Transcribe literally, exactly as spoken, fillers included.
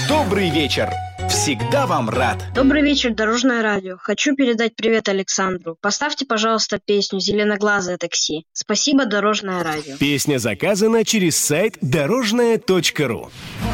Добрый вечер. Всегда вам рад. Добрый вечер, Дорожное радио. Хочу передать привет Александру. Поставьте, пожалуйста, песню «Зеленоглазое такси». Спасибо, Дорожное радио. Песня заказана через сайт дорожное точка ру.